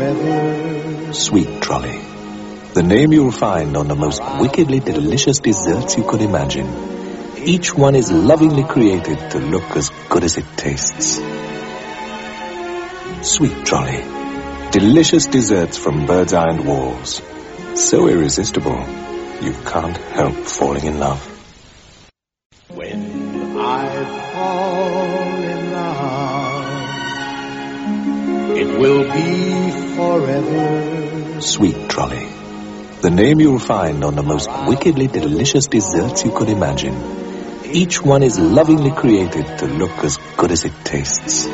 forever. Sweet Trolley. The name you'll find on the most wickedly delicious desserts you could imagine. Each one is lovingly created to look as good as it tastes. Sweet Trolley. Delicious desserts from Bird's Eye and Walls. So irresistible, you can't help falling in love. When I fall in love, it will be forever. Sweet Trolley. The name you'll find on the most wickedly delicious desserts you could imagine. Each one is lovingly created to look as good as it tastes.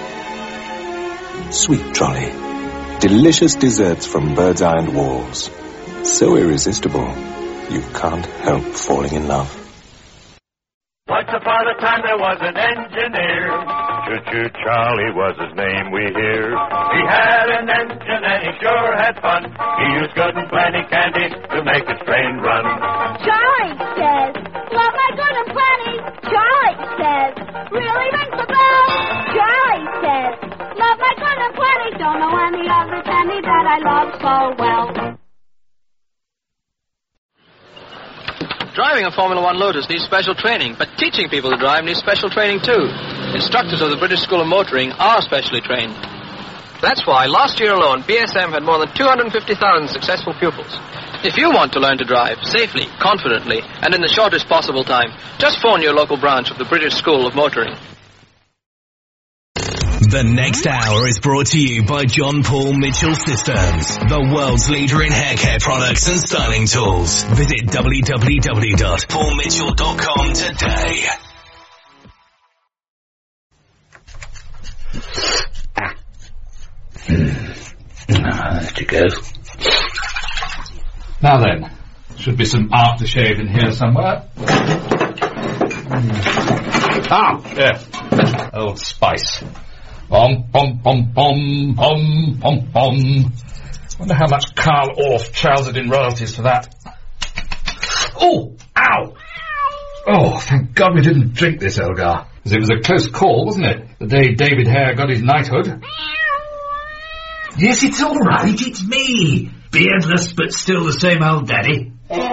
Sweet Trolley. Delicious desserts from Bird's Eye and Walls. So irresistible, you can't help falling in love. Once upon a time there was an engineer. Choo-choo Charlie was his name, we hear. He had an engine and he sure had fun. He used good and plenty candy to make his train run. Charlie says, love my good and plenty. Charlie says, really rings the bell. Charlie says, love my good and plenty. Don't know any other candy that I love so well. Driving a Formula One Lotus needs special training, but teaching people to drive needs special training too. Instructors of the British School of Motoring are specially trained. That's why last year alone, BSM had more than 250,000 successful pupils. If you want to learn to drive safely, confidently, and in the shortest possible time, just phone your local branch of the British School of Motoring. The next hour is brought to you by John Paul Mitchell Systems, the world's leader in hair care products and styling tools. Visit www.paulmitchell.com today. There you go. Now then, should be some aftershave in here somewhere. Ah, yeah. Old Spice. Bom, bom, bom, bom, bom, bom, bom. Wonder how much Carl Orff trousered in royalties for that. Oh, ow! Oh, thank God we didn't drink this, Elgar. Because it was a close call, wasn't it? The day David Hare got his knighthood. Yes, it's all right, it's me. Beardless, but still the same old daddy.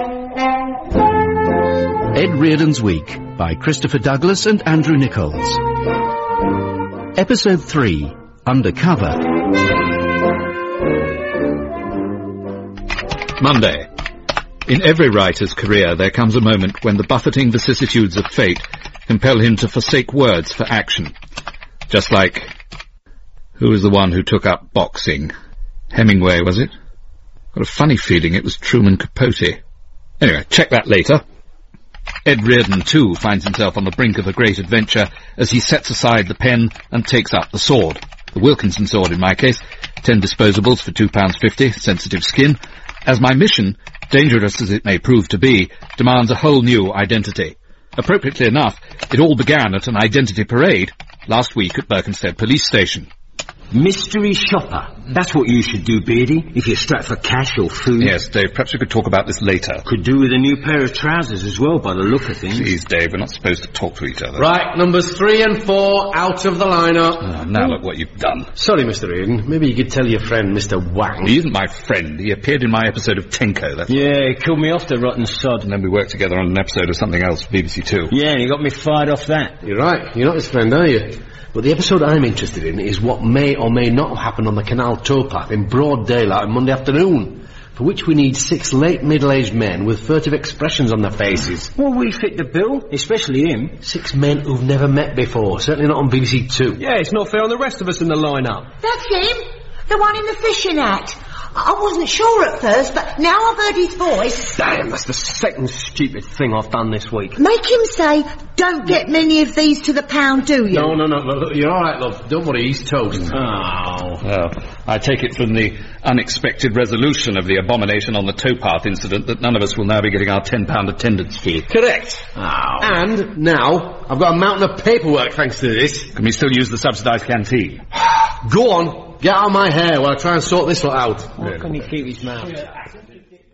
Ed Reardon's Week by Christopher Douglas and Andrew Nichols. Episode 3, Undercover. Monday. In every writer's career there comes a moment when the buffeting vicissitudes of fate compel him to forsake words for action. Just like, who was the one who took up boxing? Hemingway, was it? Got a funny feeling it was Truman Capote. Anyway, check that later. Ed Reardon, too, finds himself on the brink of a great adventure as he sets aside the pen and takes up the sword. The Wilkinson sword, in my case. 10 disposables for £2.50, sensitive skin. As my mission, dangerous as it may prove to be, demands a whole new identity. Appropriately enough, it all began at an identity parade last week at Berkhamsted Police Station. Mystery shopper. That's what you should do, Beardy, if you're strapped for cash or food. Yes, Dave, perhaps we could talk about this later. Could do with a new pair of trousers as well, by the look of things. Please, Dave, we're not supposed to talk to each other. Right, numbers 3 and 4 out of the lineup. Oh, now look what you've done. Sorry, Mr. Reardon. Maybe you could tell your friend, Mr. Wang. He isn't my friend. He appeared in my episode of Tenko. That's yeah, he killed me off the rotten sod. And then we worked together on an episode of something else, BBC Two. Yeah, and he got me fired off that. You're right. You're not his friend, are you? But the episode I'm interested in is what may or may not happen on the canal towpath in broad daylight on Monday afternoon, for which we need 6 late middle-aged men with furtive expressions on their faces. Well, we fit the bill, especially him. 6 men who've never met before, certainly not on BBC Two. Yeah, it's not fair on the rest of us in the lineup. That's him, the one in the fishing hat. I wasn't sure at first, but now I've heard his voice. Damn, that's the second stupid thing I've done this week. Make him say, don't get many of these to the pound, do you? No, look, you're all right, love. Don't worry, he's toast. Oh. Well, I take it from the unexpected resolution of the abomination on the towpath incident that none of us will now be getting our £10 attendance fee. Correct. Oh. And now, I've got a mountain of paperwork thanks to this. Can we still use the subsidised canteen? Go on. Get out of my hair while I try and sort this lot out. Why can't he keep his mouth?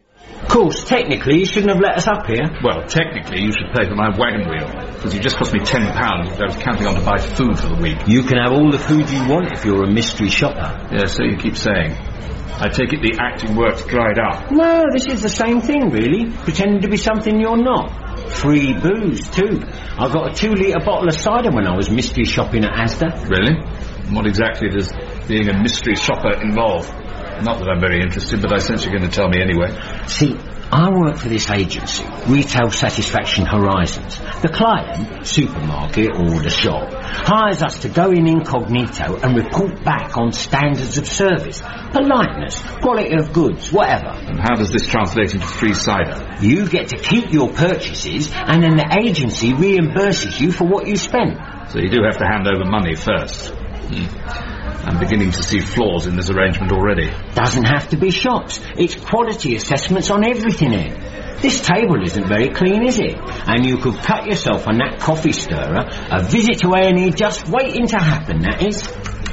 course, technically, you shouldn't have let us up here. Well, technically, you should pay for my wagon wheel, because you just cost me £10 that I was counting on to buy food for the week. You can have all the food you want if you're a mystery shopper. Yeah, so you keep saying. I take it the acting work's dried up. No, this is the same thing, really. Pretending to be something you're not. Free booze, too. I got a 2-litre bottle of cider when I was mystery shopping at Asda. Really? And what exactly does being a mystery shopper involve? Not that I'm very interested, but I sense you're going to tell me anyway. See, I work for this agency, Retail Satisfaction Horizons. The client, supermarket or the shop, hires us to go in incognito and report back on standards of service, politeness, quality of goods, whatever. And how does this translate into free cider? You get to keep your purchases, and then the agency reimburses you for what you spent. So you do have to hand over money first. I'm beginning to see flaws in this arrangement already. Doesn't have to be shops. It's quality assessments on everything here. This table isn't very clean, is it? And you could cut yourself on that coffee stirrer. A visit to A&E just waiting to happen, that is.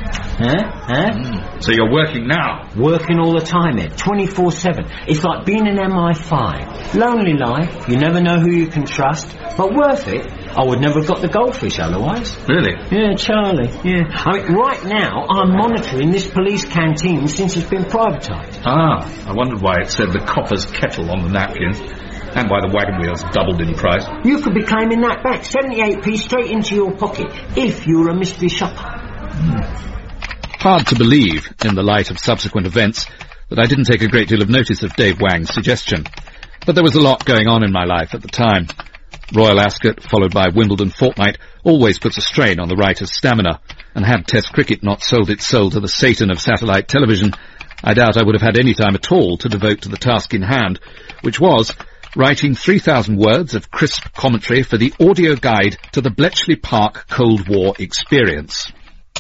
So you're working now? Working all the time, Ed. 24/7. It's like being an MI5. Lonely life. You never know who you can trust. But worth it. I would never have got the goldfish otherwise. Really? Yeah, Charlie, yeah. I mean, right now, I'm monitoring this police canteen since it's been privatised. Ah, I wondered why it said the copper's kettle on the napkin. And why the wagon wheels doubled in price. You could be claiming that back, 78p straight into your pocket, if you're a mystery shopper. Hard to believe, in the light of subsequent events, that I didn't take a great deal of notice of Dave Wang's suggestion. But there was a lot going on in my life at the time. Royal Ascot, followed by Wimbledon fortnight, always puts a strain on the writer's stamina, and had Test cricket not sold its soul to the Satan of satellite television, I doubt I would have had any time at all to devote to the task in hand, which was writing 3,000 words of crisp commentary for the audio guide to the Bletchley Park Cold War experience.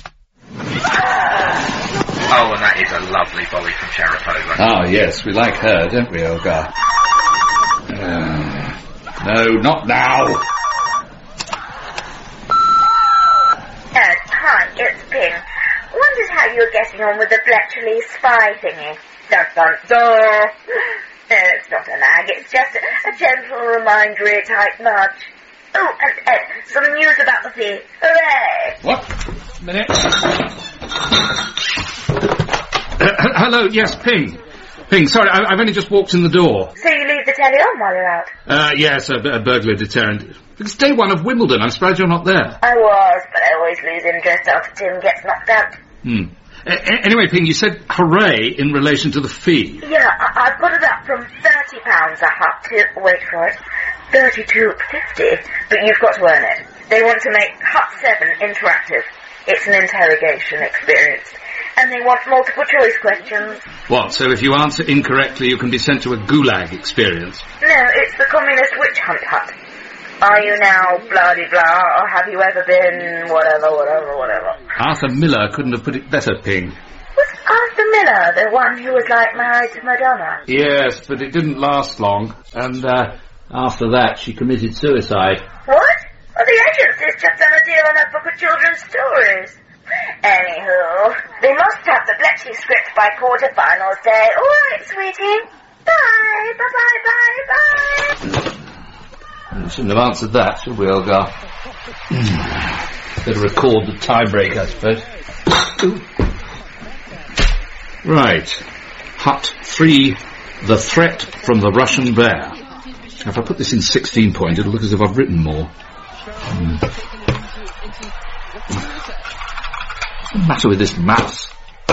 Oh, and that is a lovely volley from Sharapova. Ah, yes, we like her, don't we, Olga? No, not now. Hi, it's Ping. Wondered how you were getting on with the Bletchley spy thingy. Dun, dun, dun. It's not a nag, it's just a gentle remindery type nudge. Oh, and Ed, some news about the fee. Hooray! What? Minute. Hello, yes, Ping. Ping, sorry, I've only just walked in the door. So you leave the telly on while you're out? Yes, a burglar deterrent. It's day one of Wimbledon. I'm surprised you're not there. I was, but I always lose interest after Tim gets knocked out. Anyway, Ping, you said hooray in relation to the fee. Yeah, I've got it up from £30 a hut to, wait for it, $32.50. But you've got to earn it. They want to make Hut 7 interactive. It's an interrogation experience. And they want multiple choice questions. What, so if you answer incorrectly you can be sent to a gulag experience? No, it's the communist witch hunt hut. Are you now blah-de-blah, or have you ever been whatever? Arthur Miller couldn't have put it better, Ping. Was Arthur Miller the one who was like married to Madonna? Yes, but it didn't last long. And after that she committed suicide. What? Well, the agency's just done a deal on a book of children's stories. Anywho, they must have the Bletchley script by quarterfinals day. All right, sweetie. Bye. We shouldn't have answered that, should we, Olga? Better record the tiebreak, I suppose. Right. Hut 3, The Threat from the Russian Bear. If I put this in 16 point, it'll look as if I've written more. What's the matter with this mouse?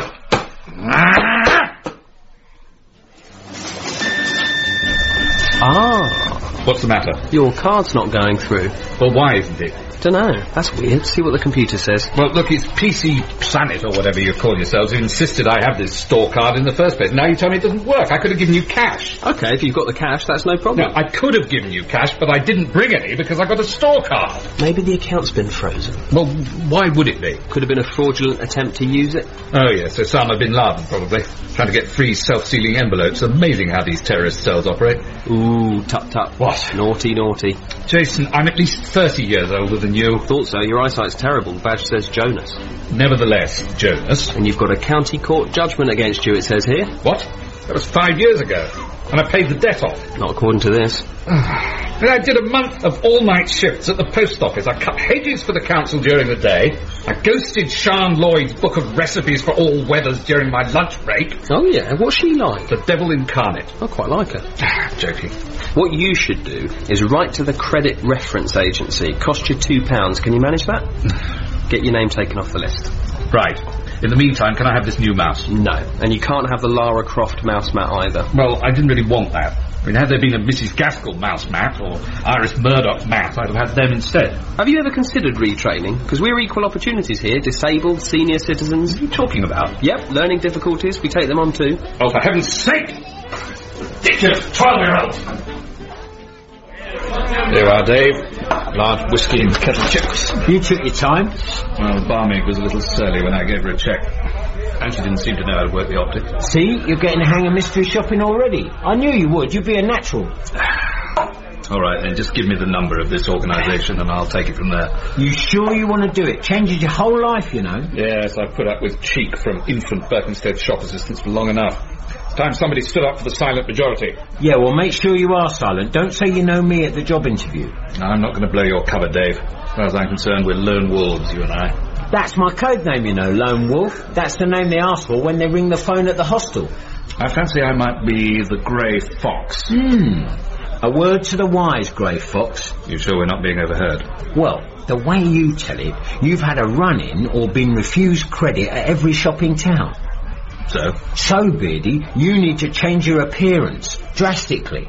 What's the matter? Your card's not going through. Well, why isn't it? Dunno. That's weird. See what the computer says. Well, look, it's PC Planet, or whatever you call yourselves, who insisted I have this store card in the first place. Now you tell me it doesn't work. I could have given you cash. Okay, if you've got the cash, that's no problem. No, I could have given you cash, but I didn't bring any because I got a store card. Maybe the account's been frozen. Well, why would it be? Could have been a fraudulent attempt to use it. Oh, yes, Osama bin Laden, probably. Trying to get free self-sealing envelopes. Amazing how these terrorist cells operate. Ooh, tut-tut. What? Naughty. Jason, I'm at least 30 years older than you. Thought so. Your eyesight's terrible. The badge says Jonas. Nevertheless, Jonas. And you've got a county court judgment against you, it says here. What? That was 5 years ago. And I paid the debt off. Not according to this. And I did a month of all-night shifts at the post office. I cut hedges for the council during the day. I ghosted Sian Lloyd's book of recipes for all weathers during my lunch break. Oh, yeah? What's she like? The devil incarnate. I quite like her. Joking. What you should do is write to the Credit Reference Agency. Cost you £2. Can you manage that? Get your name taken off the list. Right. In the meantime, can I have this new mouse? No. And you can't have the Lara Croft mouse mat either. Well, I didn't really want that. I mean, had there been a Mrs. Gaskell mouse mat or Iris Murdoch mat, I'd have had them instead. Have you ever considered retraining? Because we're equal opportunities here. Disabled, senior citizens. What are you talking about? Yep, learning difficulties. We take them on too. Oh, for heaven's sake! Ridiculous 12-year-olds! There you are, Dave. Large whiskey and kettle chips. You took your time. Well, the barmaid was a little surly when I gave her a cheque. And she didn't seem to know how to work the optic. See, you're getting the hang of mystery shopping already. I knew you would. You'd be a natural. All right, then, just give me the number of this organisation and I'll take it from there. You sure you want to do it? Changes your whole life, you know. Yes, I've put up with cheek from infant Berkhamsted shop assistants for long enough. It's time somebody stood up for the silent majority. Yeah, well, make sure you are silent. Don't say you know me at the job interview. No, I'm not going to blow your cover, Dave. As far as I'm concerned, we're lone wolves, you and I. That's my code name, you know, Lone Wolf. That's the name they ask for when they ring the phone at the hostel. I fancy I might be the Grey Fox. A word to the wise, Grey Fox. You sure we're not being overheard? Well, the way you tell it, you've had a run-in or been refused credit at every shop in town. So, Beardy, you need to change your appearance drastically.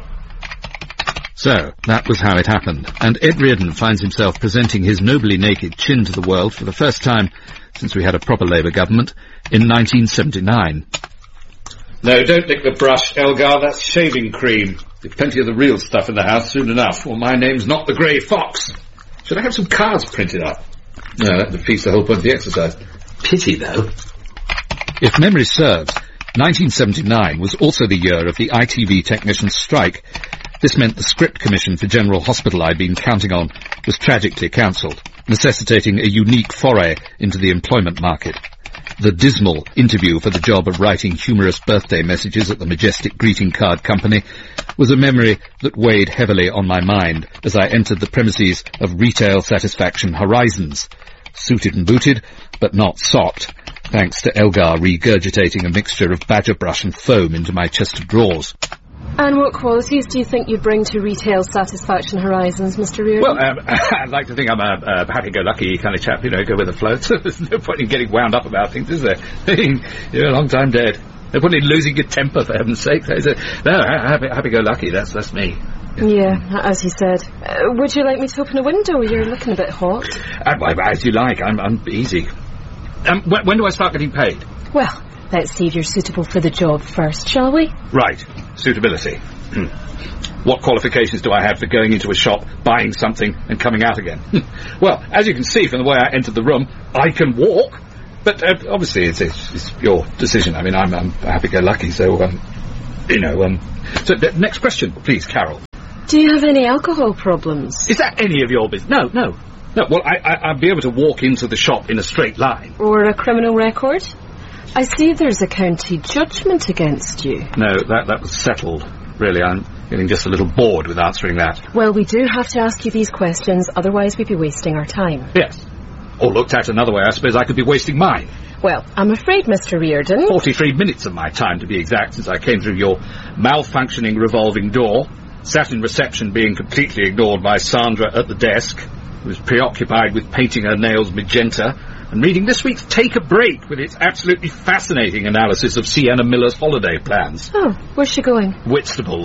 So, that was how it happened, and Ed Reardon finds himself presenting his nobly naked chin to the world for the first time since we had a proper Labour government in 1979. No, don't lick the brush, Elgar, that's shaving cream. There's plenty of the real stuff in the house soon enough, or my name's not the Grey Fox. Should I have some cards printed up? No, that defeats the whole point of the exercise. Pity, though. If memory serves, 1979 was also the year of the ITV technicians' strike. This meant the script commission for General Hospital I'd been counting on was tragically cancelled, necessitating a unique foray into the employment market. The dismal interview for the job of writing humorous birthday messages at the Majestic Greeting Card Company was a memory that weighed heavily on my mind as I entered the premises of Retail Satisfaction Horizons, suited and booted, but not socked, thanks to Elgar regurgitating a mixture of badger brush and foam into my chest of drawers. And what qualities do you think you bring to Retail Satisfaction Horizons, Mr. Reardon? Well, I'd like to think I'm a happy-go-lucky kind of chap, you know, go with the flow. There's no point in getting wound up about things, is there? You're a long time dead. No point in losing your temper, for heaven's sake. No, happy-go-lucky, that's me. Yeah, as you said. Would you like me to open a window? You're looking a bit hot. As you like, I'm easy. When do I start getting paid? Well, let's see if you're suitable for the job first, shall we? Right. Suitability. What qualifications do I have for going into a shop, buying something, and coming out again? Well, as you can see from the way I entered the room, I can walk. But obviously it's your decision. I mean, I'm happy-go-lucky, so, So, next question, please, Carol. Do you have any alcohol problems? Is that any of your business? No. Well, I'd be able to walk into the shop in a straight line. Or a criminal record? I see there's a county judgment against you. No, that was settled. Really, I'm getting just a little bored with answering that. Well, we do have to ask you these questions, otherwise we'd be wasting our time. Yes. Or looked at another way, I suppose I could be wasting mine. Well, I'm afraid, Mr. Reardon... 43 minutes of my time, to be exact, since I came through your malfunctioning revolving door, sat in reception being completely ignored by Sandra at the desk, who was preoccupied with painting her nails magenta, and reading this week's Take a Break with its absolutely fascinating analysis of Sienna Miller's holiday plans. Oh, where's she going? Whitstable.